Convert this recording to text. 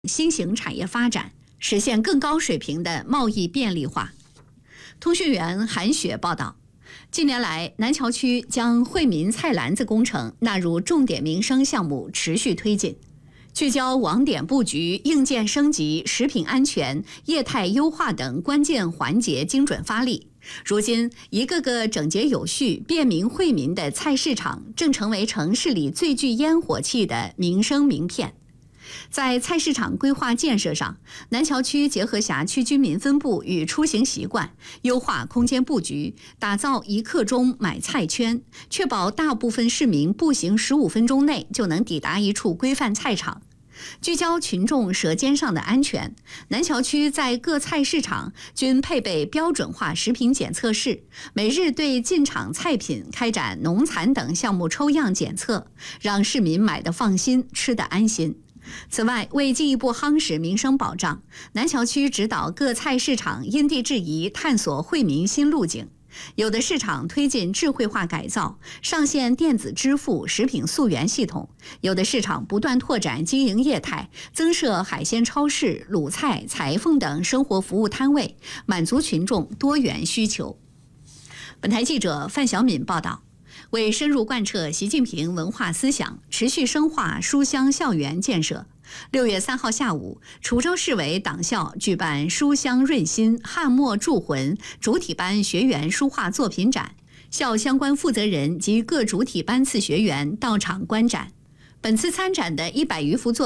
新型产业发展，实现更高水平的贸易便利化。通讯员韩雪报道，近年来，南桥区将惠民菜篮子工程纳入重点民生项目，持续推进，聚焦网点布局、硬件升级、食品安全、业态优化等关键环节精准发力。如今，一个个整洁有序、便民惠民的菜市场，正成为城市里最具烟火气的民生名片。在菜市场规划建设上，南桥区结合辖区居民分布与出行习惯，优化空间布局，打造一刻钟买菜圈，确保大部分市民步行15分钟内就能抵达一处规范菜场。聚焦群众舌尖上的安全，南桥区在各菜市场均配备标准化食品检测室，每日对进场菜品开展农残等项目抽样检测，让市民买得放心，吃得安心。此外，为进一步夯实民生保障，南桥区指导各菜市场因地制宜探索惠民新路径。有的市场推进智慧化改造，上线电子支付、食品溯源系统；有的市场不断拓展经营业态，增设海鲜超市、卤菜、裁缝等生活服务摊位，满足群众多元需求。本台记者范晓敏报道。为深入贯彻习近平文化思想，持续深化书香校园建设，6月3号下午，滁州市委党校举办书香润心、汉墨铸魂主体班学员书画作品展，校相关负责人及各主体班次学员到场观展。本次参展的100余幅作